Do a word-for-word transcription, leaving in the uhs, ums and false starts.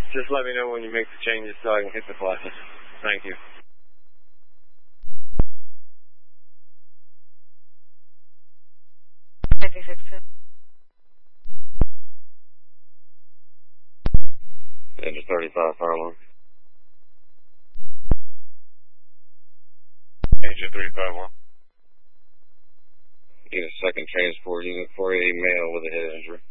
Just let me know when you make the changes so I can hit the flashes. Thank you. Engine thirty-five, fire alarm. Engine three five one. Need a second transport unit for a male with a head injury.